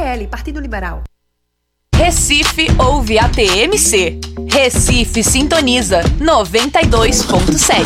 PL, Partido Liberal. Recife ouve a TMC. Recife sintoniza 92.7.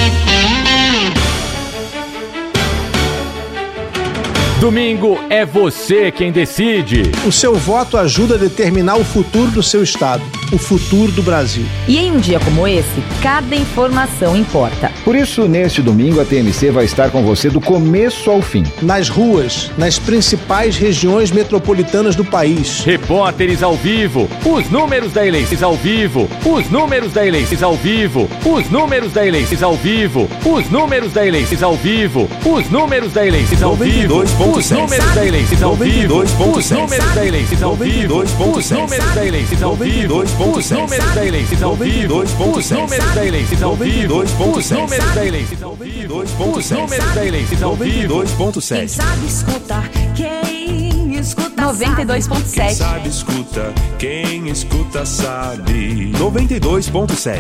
Domingo é você quem decide. O seu voto ajuda a determinar o futuro do seu estado, o futuro do Brasil. E em um dia como esse, cada informação importa. Por isso, neste domingo, a TMC vai estar com você do começo ao fim. Nas ruas, nas principais regiões metropolitanas do país. Repórteres ao vivo, os números da eleição ao vivo, os números da eleição ao vivo, os números da eleição ao vivo, os números da eleição ao vivo, os números da eleição ao vivo. Os números da eleição ao vivo, os números da eleição ao vivo, os números da eleição ao vivo, os números da eleição ao vivo, os números da eleição ao vivo, os números da eleição ao vivo, os números da eleição ao vivo, 2.7. Quem sabe escutar, quem escuta 92.7. Quem sabe escuta, quem escuta sabe. 92.7.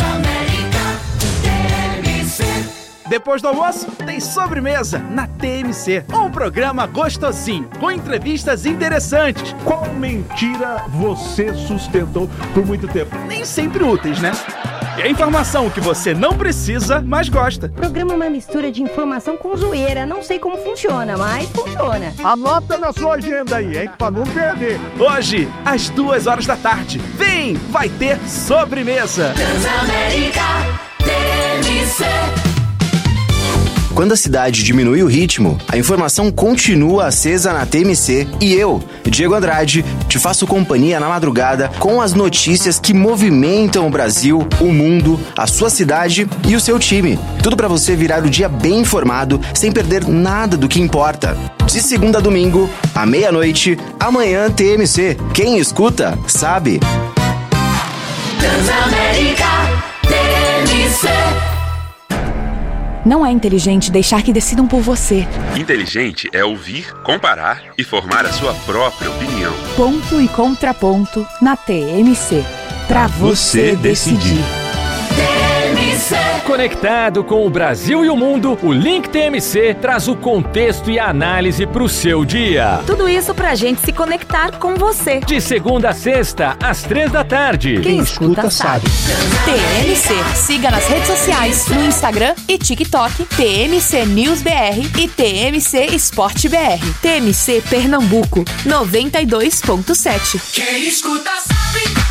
Depois do almoço, tem sobremesa na TMC. Um programa gostosinho, com entrevistas interessantes. Qual mentira você sustentou por muito tempo? Nem sempre úteis, né? E a informação que você não precisa, mas gosta. O programa é uma mistura de informação com zoeira. Não sei como funciona, mas funciona. Anota na sua agenda aí, hein? Pra não perder. Hoje, às 14h. Vem, vai ter sobremesa. Transamérica TMC. Quando a cidade diminui o ritmo, a informação continua acesa na TMC e eu, Diego Andrade, te faço companhia na madrugada com as notícias que movimentam o Brasil, o mundo, a sua cidade e o seu time. Tudo para você virar o dia bem informado, sem perder nada do que importa. De segunda a domingo, à meia-noite, amanhã TMC. Quem escuta, sabe. Transamérica TMC. Não é inteligente deixar que decidam por você. Inteligente é ouvir, comparar e formar a sua própria opinião. Ponto e contraponto na TMC. Pra você decidir. TMC. Conectado com o Brasil e o mundo, o Link TMC traz o contexto e a análise pro seu dia. Tudo isso pra gente se conectar com você. De segunda a sexta, às 15h. Quem escuta sabe. TMC. Siga nas redes sociais, no Instagram e TikTok, TMC News BR e TMC Esporte BR. TMC Pernambuco, 92.7. Quem escuta sabe.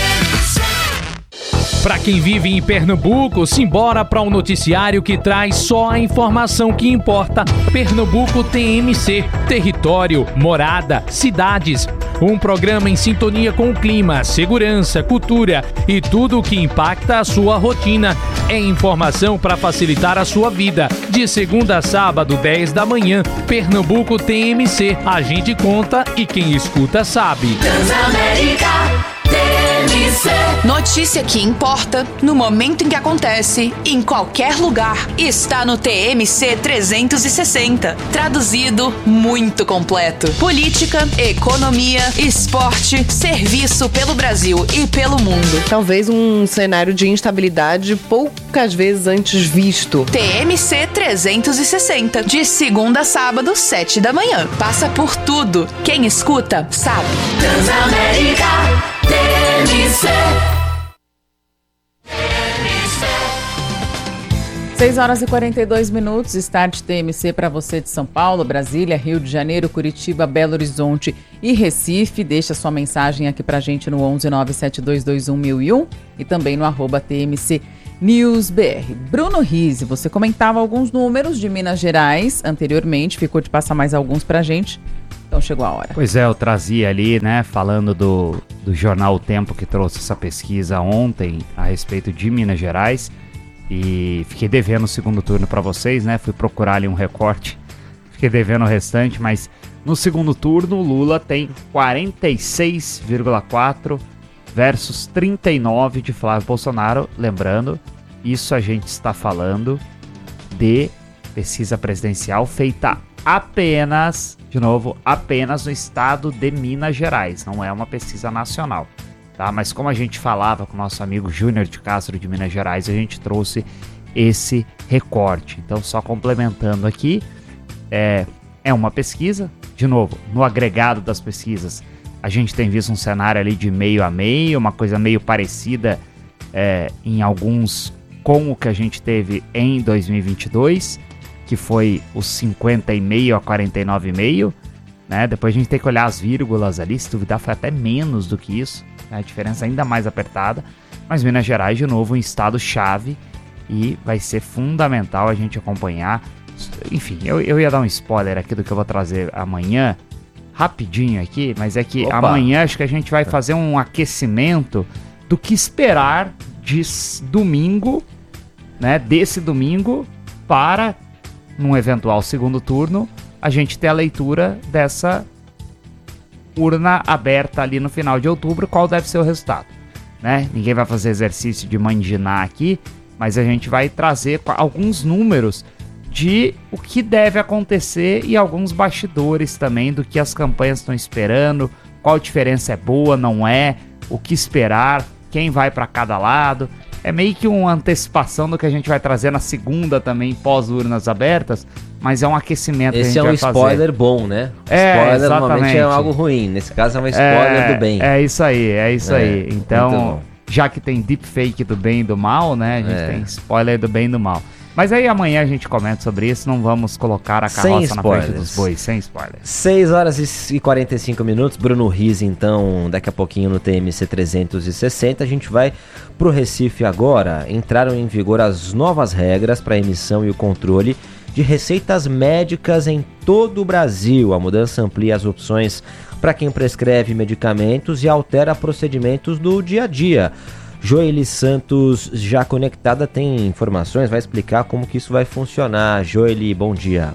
Para quem vive em Pernambuco, simbora para um noticiário que traz só a informação que importa. Pernambuco TMC, território, morada, cidades. Um programa em sintonia com o clima, segurança, cultura e tudo o que impacta a sua rotina. É informação para facilitar a sua vida. De segunda a sábado, 10 da manhã, Pernambuco TMC. A gente conta e quem escuta sabe. Transamérica TMC. Notícia que importa, no momento em que acontece, em qualquer lugar, está no TMC 360. Traduzido, muito completo. Política, economia, esporte, serviço pelo Brasil e pelo mundo. Talvez um cenário de instabilidade poucas vezes antes visto. TMC 360, de segunda a sábado, 7 da manhã. Passa por tudo. Quem escuta, sabe. Transamérica TMC. 6h42, Start TMC para você de São Paulo, Brasília, Rio de Janeiro, Curitiba, Belo Horizonte e Recife. Deixa sua mensagem aqui pra gente no 11972211001 e também no @TMC News BR. Bruno Rizzi, você comentava alguns números de Minas Gerais anteriormente, ficou de passar mais alguns pra gente. Então chegou a hora. Pois é, eu trazia ali, né, falando do jornal O Tempo que trouxe essa pesquisa ontem a respeito de Minas Gerais e fiquei devendo o segundo turno para vocês, né, fui procurar ali um recorte, fiquei devendo o restante, mas no segundo turno o Lula tem 46,4 versus 39 de Flávio Bolsonaro, lembrando, isso a gente está falando de pesquisa presidencial feita apenas, de novo, apenas no estado de Minas Gerais, não é uma pesquisa nacional, tá? Mas como a gente falava com o nosso amigo Júnior de Castro de Minas Gerais, a gente trouxe esse recorte. Então, só complementando aqui, é uma pesquisa de novo, no agregado das pesquisas, a gente tem visto um cenário ali de meio a meio, uma coisa meio parecida em alguns com o que a gente teve em 2022, que foi os 50,5 a 49,5, né? Depois a gente tem que olhar as vírgulas ali, se duvidar foi até menos do que isso, né? A diferença ainda mais apertada, mas Minas Gerais, de novo, um estado-chave, e vai ser fundamental a gente acompanhar. Enfim, eu ia dar um spoiler aqui do que eu vou trazer amanhã, rapidinho aqui, mas é que amanhã acho que a gente vai fazer um aquecimento do que esperar de domingo, né, desse domingo, para, num eventual segundo turno, a gente ter a leitura dessa urna aberta ali no final de outubro, qual deve ser o resultado, né? Ninguém vai fazer exercício de mandinar aqui, mas a gente vai trazer alguns números de o que deve acontecer e alguns bastidores também do que as campanhas estão esperando, qual diferença é boa, não é, o que esperar, quem vai para cada lado. É meio que uma antecipação do que a gente vai trazer na segunda também, pós-urnas abertas, mas é um aquecimento que a gente vai fazer. Esse é um spoiler bom, né? Spoiler exatamente. Normalmente é algo ruim, nesse caso é um spoiler do bem. É isso aí. Então, já que tem deepfake do bem e do mal, né, a gente tem spoiler do bem e do mal. Mas aí amanhã a gente comenta sobre isso, não vamos colocar a carroça na frente dos bois, sem spoilers. 6 horas e 45 minutos, Bruno Riz, então, daqui a pouquinho no TMC 360, a gente vai pro Recife agora. Entraram em vigor as novas regras para a emissão e o controle de receitas médicas em todo o Brasil. A mudança amplia as opções para quem prescreve medicamentos e altera procedimentos do dia a dia. Joeli Santos, já conectada, tem informações, vai explicar como que isso vai funcionar. Joeli, bom dia.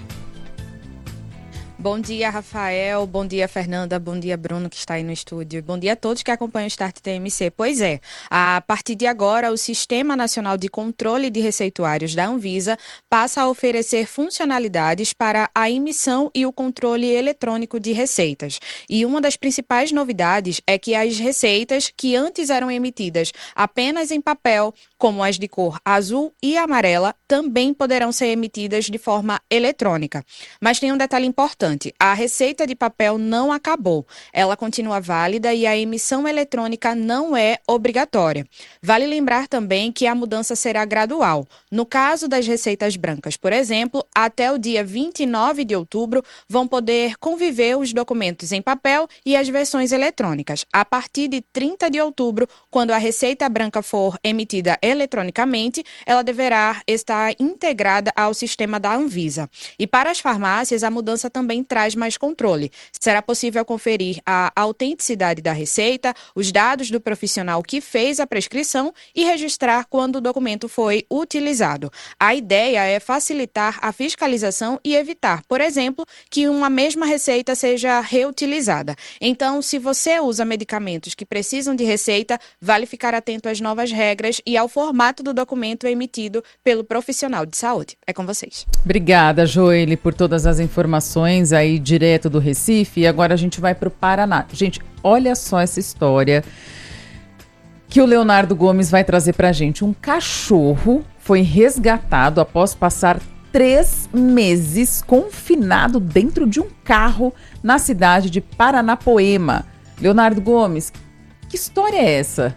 Bom dia, Rafael. Bom dia, Fernanda. Bom dia, Bruno, que está aí no estúdio. Bom dia a todos que acompanham o Start TMC. Pois é, a partir de agora, o Sistema Nacional de Controle de Receituários da Anvisa passa a oferecer funcionalidades para a emissão e o controle eletrônico de receitas. E uma das principais novidades é que as receitas que antes eram emitidas apenas em papel, como as de cor azul e amarela, também poderão ser emitidas de forma eletrônica. Mas tem um detalhe importante. A receita de papel não acabou. Ela continua válida e a emissão eletrônica não é obrigatória. Vale lembrar também que a mudança será gradual. No caso das receitas brancas, por exemplo, até o dia 29 de outubro vão poder conviver os documentos em papel e as versões eletrônicas. A partir de 30 de outubro, quando a receita branca for emitida eletronicamente, ela deverá estar integrada ao sistema da Anvisa. E para as farmácias, a mudança também traz mais controle. Será possível conferir a autenticidade da receita, os dados do profissional que fez a prescrição e registrar quando o documento foi utilizado. A ideia é facilitar a fiscalização e evitar, por exemplo, que uma mesma receita seja reutilizada. Então, se você usa medicamentos que precisam de receita, vale ficar atento às novas regras e ao formato do documento emitido pelo profissional de saúde. É com vocês. Obrigada, Joeli, por todas as informações aí direto do Recife. E agora a gente vai para o Paraná. Gente, olha só essa história que o Leonardo Gomes vai trazer para a gente. Um cachorro foi resgatado após passar 3 meses confinado dentro de um carro na cidade de Paranapoema. Leonardo Gomes, que história é essa?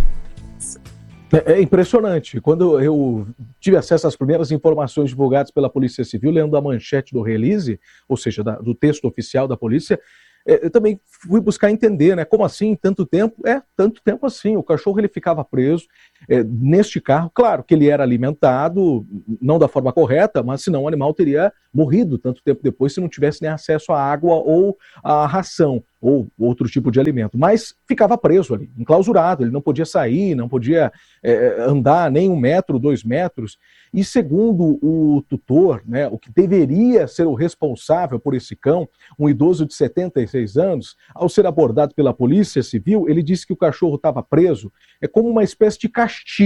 É impressionante. Quando eu tive acesso às primeiras informações divulgadas pela Polícia Civil, lendo a manchete do release, ou seja, do texto oficial da polícia, eu também fui buscar entender, né? Como assim, tanto tempo? Tanto tempo assim. O cachorro ele ficava preso neste carro. Claro que ele era alimentado, não da forma correta, mas senão o animal teria morrido tanto tempo depois se não tivesse nem acesso à água ou à ração ou outro tipo de alimento. Mas ficava preso ali, enclausurado. Ele não podia sair, não podia andar nem 1 metro, 2 metros. E segundo o tutor, né, o que deveria ser o responsável por esse cão, um idoso de 76 anos, ao ser abordado pela Polícia Civil, ele disse que o cachorro estava preso como uma espécie de castigo,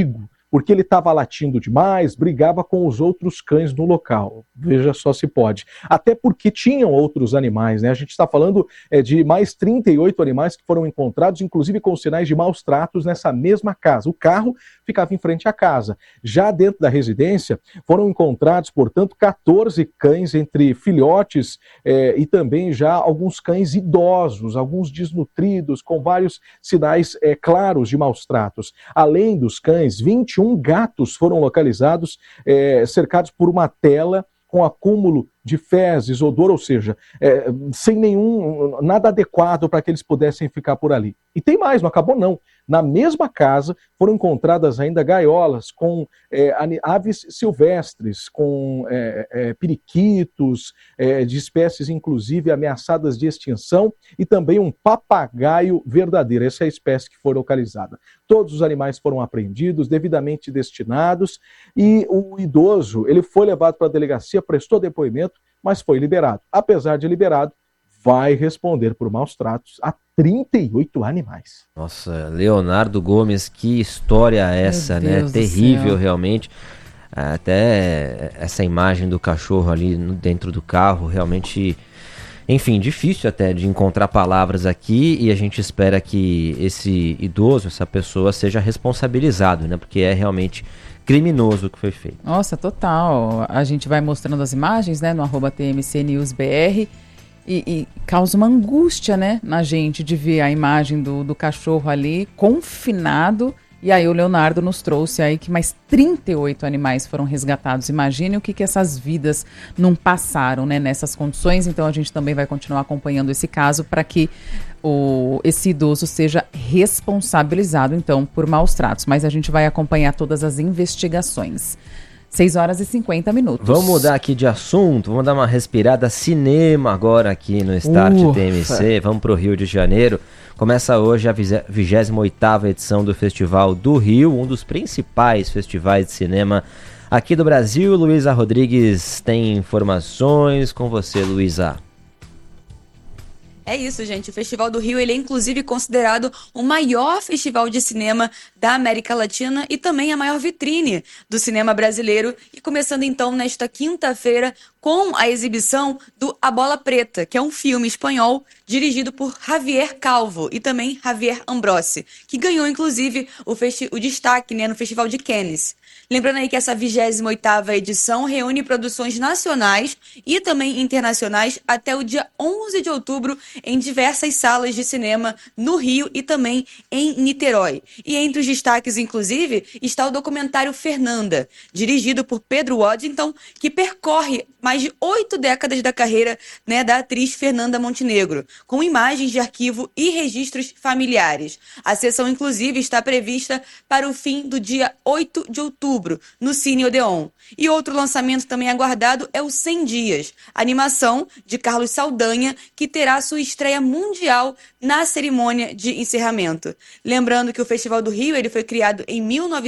porque ele estava latindo demais, brigava com os outros cães no local. Veja só se pode. Até porque tinham outros animais, né? A gente está falando de mais 38 animais que foram encontrados, inclusive com sinais de maus tratos nessa mesma casa. O carro ficava em frente à casa. Já dentro da residência, foram encontrados, portanto, 14 cães entre filhotes e também já alguns cães idosos, alguns desnutridos, com vários sinais claros de maus tratos. Além dos cães, 21 gatos foram localizados, cercados por uma tela com acúmulo de fezes, odor, ou seja, sem nada adequado para que eles pudessem ficar por ali. E tem mais, não acabou não. Na mesma casa foram encontradas ainda gaiolas com aves silvestres, com periquitos, de espécies inclusive ameaçadas de extinção, e também um papagaio verdadeiro. Essa é a espécie que foi localizada. Todos os animais foram apreendidos, devidamente destinados, e o idoso ele foi levado para a delegacia, prestou depoimento, mas foi liberado. Apesar de liberado, vai responder por maus tratos a 38 animais. Nossa, Leonardo Gomes, que história é essa, né? Terrível, realmente. Até essa imagem do cachorro ali dentro do carro, realmente, enfim, difícil até de encontrar palavras aqui, e a gente espera que esse idoso, essa pessoa, seja responsabilizado, né? Porque é realmente criminoso o que foi feito. Nossa, total. A gente vai mostrando as imagens, né, no @TMCNewsBR, e causa uma angústia, né, na gente de ver a imagem do cachorro ali confinado. E aí o Leonardo nos trouxe aí que mais 38 animais foram resgatados. Imagine o que essas vidas não passaram, né, nessas condições. Então a gente também vai continuar acompanhando esse caso para que esse idoso seja responsabilizado, então, por maus tratos. Mas a gente vai acompanhar todas as investigações. 6h50. Vamos mudar aqui de assunto, vamos dar uma respirada cinema agora aqui no Start TMC. Vamos para o Rio de Janeiro. Começa hoje a 28ª edição do Festival do Rio, um dos principais festivais de cinema aqui do Brasil. Luísa Rodrigues tem informações com você, Luísa. É isso, gente. O Festival do Rio ele é inclusive considerado o maior festival de cinema da América Latina e também a maior vitrine do cinema brasileiro. E começando então nesta quinta-feira com a exibição do A Bola Preta, que é um filme espanhol dirigido por Javier Calvo e também Javier Ambrosi, que ganhou inclusive o destaque, né, no Festival de Cannes. Lembrando aí que essa 28ª edição reúne produções nacionais e também internacionais até o dia 11 de outubro em diversas salas de cinema no Rio e também em Niterói. E entre os destaques, inclusive, está o documentário Fernanda, dirigido por Pedro Waddington, que percorre mais de 8 décadas da carreira, né, da atriz Fernanda Montenegro, com imagens de arquivo e registros familiares. A sessão, inclusive, está prevista para o fim do dia 8 de outubro, no Cine Odeon. E outro lançamento também aguardado é o 100 Dias, animação de Carlos Saldanha, que terá sua estreia mundial na cerimônia de encerramento. Lembrando que o Festival do Rio ele foi criado em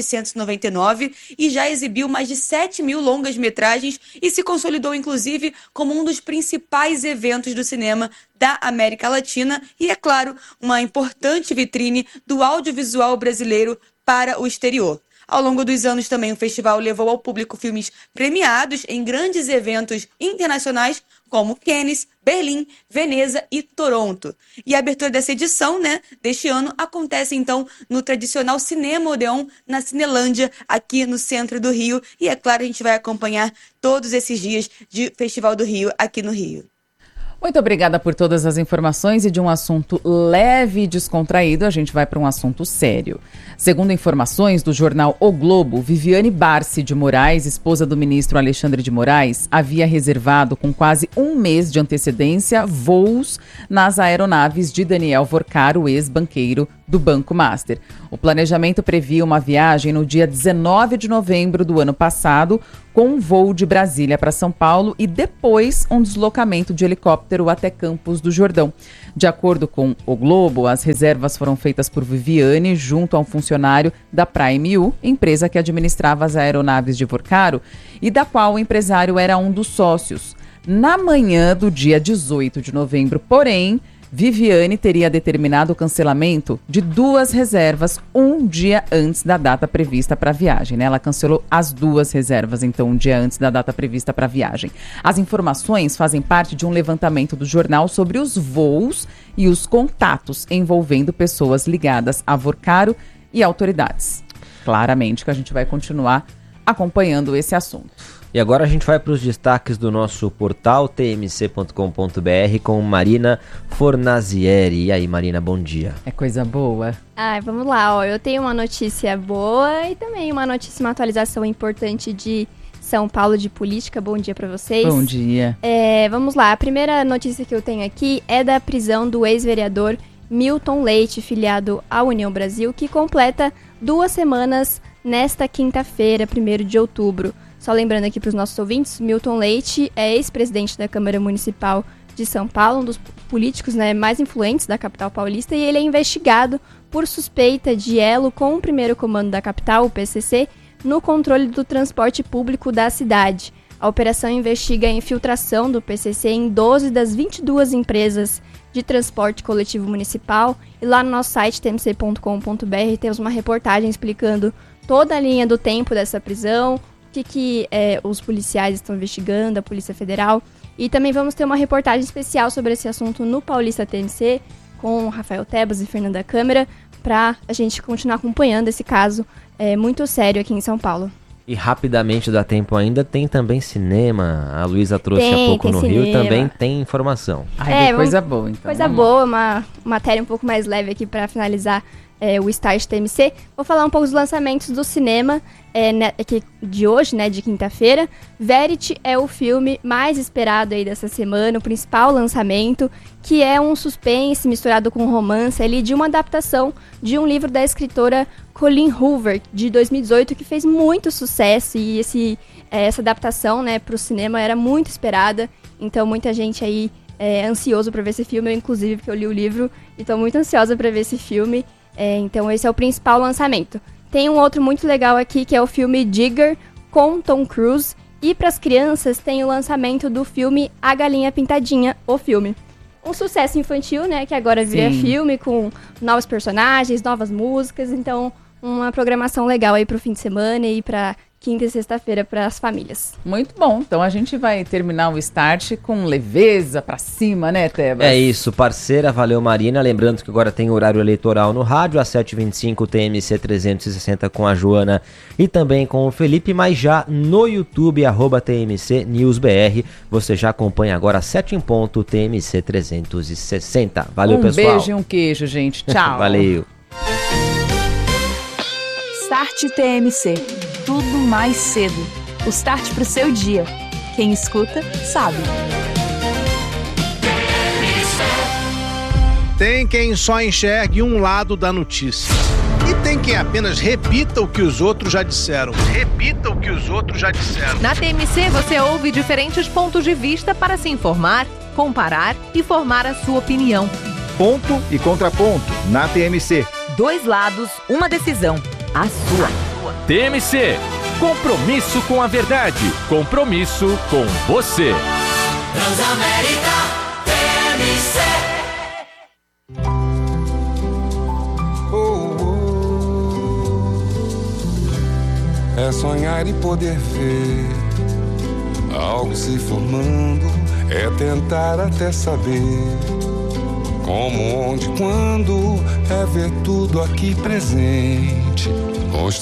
1999 e já exibiu mais de 7.000 longas-metragens e se consolidou, inclusive, como um dos principais eventos do cinema da América Latina e, é claro, uma importante vitrine do audiovisual brasileiro para o exterior. Ao longo dos anos também o festival levou ao público filmes premiados em grandes eventos internacionais como Cannes, Berlim, Veneza e Toronto. E a abertura dessa edição, né, deste ano, acontece então no tradicional Cinema Odeon, na Cinelândia, aqui no centro do Rio. E é claro, a gente vai acompanhar todos esses dias de Festival do Rio aqui no Rio. Muito obrigada por todas as informações e de um assunto leve e descontraído, a gente vai para um assunto sério. Segundo informações do jornal O Globo, Viviane Barsi de Moraes, esposa do ministro Alexandre de Moraes, havia reservado com quase um mês de antecedência voos nas aeronaves de Daniel Vorcar, o ex-banqueiro do Banco Master. O planejamento previa uma viagem no dia 19 de novembro do ano passado, com um voo de Brasília para São Paulo e depois um deslocamento de helicóptero até Campos do Jordão. De acordo com O Globo, as reservas foram feitas por Viviane junto a um funcionário da Prime U, empresa que administrava as aeronaves de Vorcaro e da qual o empresário era um dos sócios. Na manhã do dia 18 de novembro, porém, Viviane teria determinado o cancelamento de 2 reservas um dia antes da data prevista para a viagem, né? Ela cancelou as 2 reservas, então, um dia antes da data prevista para a viagem. As informações fazem parte de um levantamento do jornal sobre os voos e os contatos envolvendo pessoas ligadas a Vorcaro e autoridades. Claramente que a gente vai continuar acompanhando esse assunto. E agora a gente vai para os destaques do nosso portal tmc.com.br com Marina Fornazieri. E aí, Marina, bom dia. É coisa boa. Vamos lá, ó. Eu tenho uma notícia boa e também uma atualização importante de São Paulo de política. Bom dia para vocês. Bom dia. Vamos lá, a primeira notícia que eu tenho aqui é da prisão do ex-vereador Milton Leite, filiado à União Brasil, que completa 2 semanas nesta quinta-feira, 1º de outubro. Só lembrando aqui para os nossos ouvintes, Milton Leite é ex-presidente da Câmara Municipal de São Paulo, um dos políticos, né, mais influentes da capital paulista, e ele é investigado por suspeita de elo com o primeiro comando da capital, o PCC, no controle do transporte público da cidade. A operação investiga a infiltração do PCC em 12 das 22 empresas de transporte coletivo municipal, e lá no nosso site tmc.com.br temos uma reportagem explicando toda a linha do tempo dessa prisão, o que os policiais estão investigando, a Polícia Federal. E também vamos ter uma reportagem especial sobre esse assunto no Paulista TMC, com Rafael Tebas e Fernanda Câmara, para a gente continuar acompanhando esse caso muito sério aqui em São Paulo. E rapidamente, dá tempo ainda, tem também cinema. A Luísa trouxe há pouco no cinema. Rio, também tem informação. Coisa boa, então. Coisa boa, uma matéria um pouco mais leve aqui para finalizar o Start TMC. Vou falar um pouco dos lançamentos do cinema de hoje, né, de quinta-feira. Verity é o filme mais esperado aí dessa semana, o principal lançamento, que é um suspense misturado com romance ali, de uma adaptação de um livro da escritora Colleen Hoover, de 2018, que fez muito sucesso, e essa adaptação, né, para o cinema era muito esperada. Então muita gente aí ansioso para ver esse filme, eu inclusive, porque eu li o livro e estou muito ansiosa para ver esse filme. Então esse é o principal lançamento. Tem um outro muito legal aqui, que é o filme Digger, com Tom Cruise. E para as crianças tem o lançamento do filme A Galinha Pintadinha, o filme. Um sucesso infantil, né, que agora vira filme, com novos personagens, novas músicas. Então, uma programação legal aí pro fim de semana e para quinta e sexta-feira para as famílias. Muito bom. Então a gente vai terminar o Start com leveza pra cima, né, Tebas? É isso, parceira. Valeu, Marina. Lembrando que agora tem horário eleitoral no rádio, às 7h25, TMC 360 com a Joana e também com o Felipe, mas já no YouTube, @TMC NewsBR. Você já acompanha agora às 7 em ponto, TMC 360. Valeu, pessoal. Um beijo e um queijo, gente. Tchau. Valeu. Start TMC. Tudo mais cedo. O start pro seu dia. Quem escuta, sabe. Tem quem só enxergue um lado da notícia. E tem quem apenas repita o que os outros já disseram. Repita o que os outros já disseram. Na TMC você ouve diferentes pontos de vista para se informar, comparar e formar a sua opinião. Ponto e contraponto na TMC. 2 lados, uma decisão. A sua. TMC. Compromisso com a verdade. Compromisso com você. Transamérica TMC. É sonhar e poder ver algo se formando. É tentar até saber como, onde, quando. É ver tudo aqui presente.